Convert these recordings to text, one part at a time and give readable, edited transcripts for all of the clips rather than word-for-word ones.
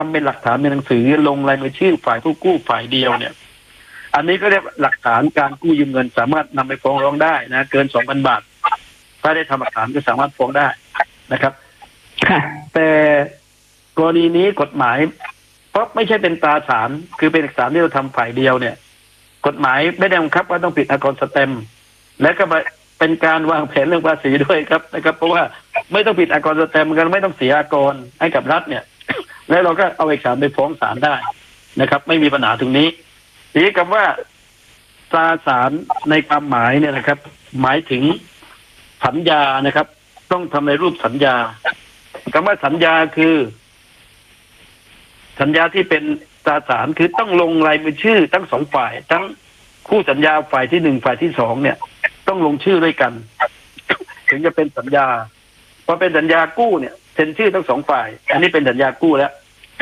ำเป็นหลักฐานในหนังสือลงลายมือชื่อฝ่ายผู้กู้ฝ่ายเดียวเนี่ยอันนี้ก็เรียกหลักฐานการกู้ยืมเงินสามารถนำไปฟ้องร้องได้นะเกิน 2,000 บาทถ้าได้ทำหลักฐานก็สามารถฟ้องได้นะครับแต่กรณีนี้กฎหมายเพราะไม่ใช่เป็นตราสารคือเป็นเอกสารที่เราทำฝ่ายเดียวเนี่ยกฎหมายไม่ได้บังคับว่าต้องปิดอากรสแตมป์และก็เป็นการวางแผนเรื่องภาษีด้วยครับนะครับเพราะว่าไม่ต้องปิดอากรสแตมป์กันไม่ต้องเสียอากรให้กับรัฐเนี่ยแล้วเราก็เอาเอกสารไปฟ้องศาลได้นะครับไม่มีปัญหาตรงนี้ทีนี้คำว่าตราสารในความหมายเนี่ยนะครับหมายถึงสัญญานะครับต้องทำในรูปสัญญาคำว่าสัญญาคือสัญญาที่เป็นตราสารคือต้องลงลายมือชื่อทั้งสองฝ่ายทั้งคู่สัญญาฝ่ายที่หนึ่งฝ่ายที่สองเนี่ยต้องลงชื่อด้วยกันถึงจะเป็นสัญญาพอเป็นสัญญากู้เนี่ยเซ็นชื่อทั้งสองฝ่ายอันนี้เป็นสัญญากู้แล้ว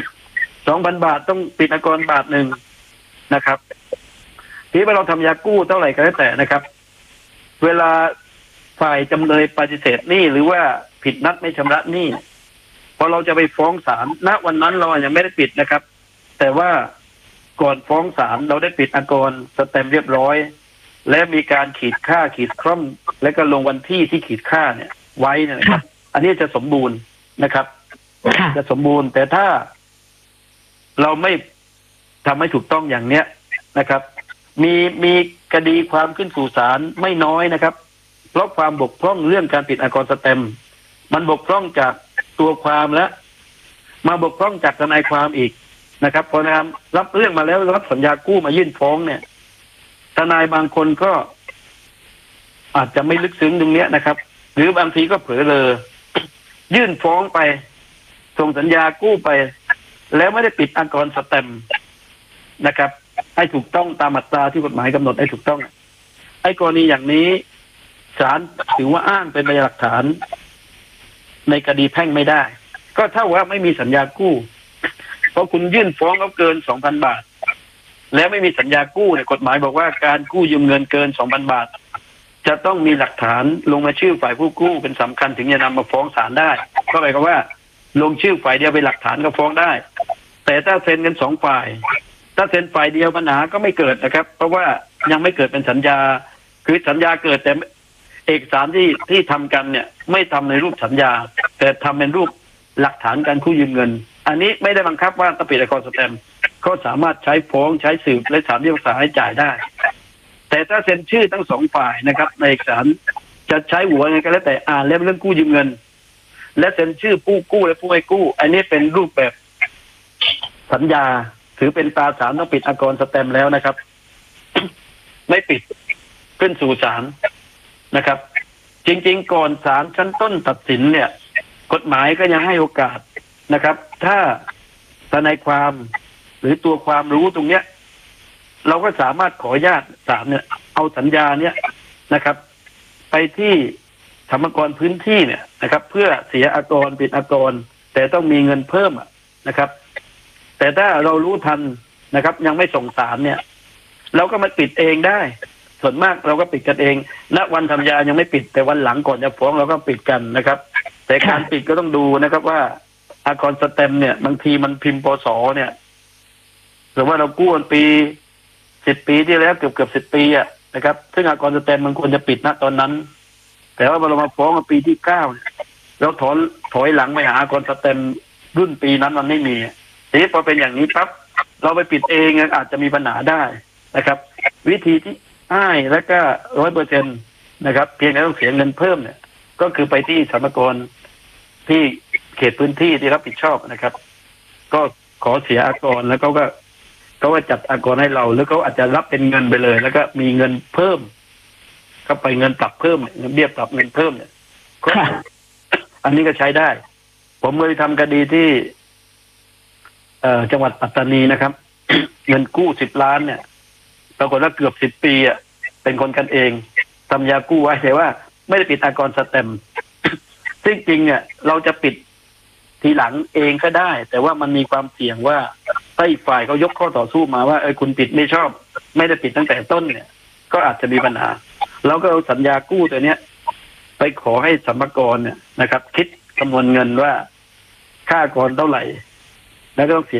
2,000 บาทต้องปิดอากรบาทหนึ่งนะครับทีนี้เราทำยากู้เท่าไหร่ก็แล้วแต่นะครับเวลาฝ่ายจำเลยปฏิเสธหนี้หรือว่าผิดนัดไม่ชำระหนี้พอเราจะไปฟ้องศาลณวันนั้นเรายังไม่ได้ปิดนะครับแต่ว่าก่อนฟ้องศาลเราได้ปิดอากรสแตมป์เรียบร้อยและมีการขีดค่าขีดคร่อมและก็ลงวันที่ที่ขีดค่าเนี่ยไว้นะครับอันนี้จะสมบูรณ์นะครับจะสมบูรณ์แต่ถ้าเราไม่ทำให้ถูกต้องอย่างเนี้ยนะครับมีคดีความขึ้นสู่ศาลไม่น้อยนะครับเพราะความบกพร่องเรื่องการปิดอากรสแตมป์มันบกพร่องจากตัวความและมาบกพร่องจากทนายความอีกนะครับพอนำรับเรื่องมาแล้วรับสัญญากู้มายื่นฟ้องเนี่ยทนายบางคนก็อาจจะไม่ลึกซึ้งตรงเนี้ยนะครับหรือบางทีก็เผลอเลยยื่นฟ้องไปส่งสัญญากู้ไปแล้วไม่ได้ปิดอากรสแตมป์นะครับให้ถูกต้องตามมาตราที่กฎหมายกำหนดให้ถูกต้องไอ้กรณีอย่างนี้ศาลถือว่าอ้างเป็นพยานหลักฐานในคดีแพ่งไม่ได้ก็เท่าว่าไม่มีสัญญากู้เพราะคุณยื่นฟ้องเขาเกิน 2,000 บาทแล้วไม่มีสัญญากู้เนี่ยกฎหมายบอกว่าการกู้ยืมเงินเกิน 2,000 บาทจะต้องมีหลักฐานลงมาชื่อฝ่ายผู้กู้เป็นสำคัญถึงจะนำมาฟ้องศาลได้ก็หมายความว่าลงชื่อฝ่ายเดียวเป็นหลักฐานก็ฟ้องได้แต่ถ้าเซ็นกัน2ฝ่ายถ้าเซ็นฝ่ายเดียวปัญหาก็ไม่เกิดนะครับเพราะว่ายังไม่เกิดเป็นสัญญาคือสัญญาเกิดแต่เอกสารที่ทำกันเนี่ยไม่ทำในรูปสัญญาแต่ทำเป็นรูปหลักฐานการกู้ยืมเงินอันนี้ไม่ได้บังคับว่าต้องปิดอากรสแตมป์ก็สามารถใช้ฟ้องใช้สืบและศาลพิพากษาให้จ่ายได้แต่ถ้าเซ็นชื่อทั้งสองฝ่ายนะครับในเอกสารจะใช้หัวไงก็แล้วแต่อ่านเรื่องกู้ยืมเงินและเซ็นชื่อผู้กู้และผู้ให้กู้อันนี้เป็นรูปแบบสัญญาถือเป็นตราสารต้องปิดอากรสแตมป์แล้วนะครับ ไม่ปิดขึ้นสู่ศาลนะครับจริงๆก่อนศาลชั้นต้นตัดสินเนี่ยกฎหมายก็ยังให้โอกาสนะครับถ้าทนายความหรือตัวความรู้ตรงเนี้ยเราก็สามารถขออนุญาตศาลเนี่ยเอาสัญญาเนี่ยนะครับไปที่สรรพากรพื้นที่เนี่ยนะครับเพื่อเสียอากรปิดอากรแต่ต้องมีเงินเพิ่มนะครับแต่ถ้าเรารู้ทันนะครับยังไม่ส่งศาลเนี่ยเราก็มาปิดเองได้ส่วนมากเราก็ปิดกันเองณวันทำยายังไม่ปิดแต่วันหลังก่อนจะฟ้องเราก็ปิดกันนะครับแต่การปิดก็ต้องดูนะครับว่าอากรสแตมป์เนี่ยบางทีมันพิมพ์ปศเนี่ยหรือว่าเรากู้ปี10 ปีที่แล้วเกือบ10 ปีนะครับซึ่งอากรสแตมป์มันควรจะปิดณตอนนั้นแต่ว่าเรามาฟ้องปีที่9เนี่ยเราถอยหลังไปหาอากรสแตมป์รุ่นปีนั้นมันไม่มีทีนี้พอเป็นอย่างนี้ปั๊บเราไปปิดเองอาจจะมีปัญหาได้นะครับวิธีที่ง่ายและก็ 100% นะครับเพียงแต่ต้องเสียเงินเพิ่มเนี่ยก็คือไปที่สรรพากรที่เขตพื้นที่ที่รับผิดชอบนะครับก็ขอเสียอากรแล้วก็จัดอากรให้เราแล้วเขาอาจจะรับเป็นเงินไปเลยแล้วก็มีเงินเพิ่มก็ไปเงินปรับเพิ่มเงินเบี้ยปรับเงินเพิ่มเนี่ยอันนี้ก็ใช้ได้ผมเคยทำคดีที่จังหวัดปัตตานีนะครับ เงินกู้10 ล้านเนี่ยปรากฏว่าเกือบ10 ปีเป็นคนกันเองทำยากู้ไว้แต่ว่าไม่ได้ปิดอากรสแตมป์ ซึ่งจริงเนี่ยเราจะปิดทีหลังเองก็ได้แต่ว่ามันมีความเสี่ยงว่าถ้าอีกฝ่ายเขายกข้อต่อสู้มาว่าคุณปิดไม่ชอบไม่ได้ปิดตั้งแต่ต้นเนี่ยก็อาจจะมีปัญหาเราก็เอาสัญญากู้ตัวเนี้ยไปขอให้สรรพากรเนี่ยนะครับคิดคำนวณเงินว่าค่าก่อนเท่าไหร่แล้วก็ต้องเสีย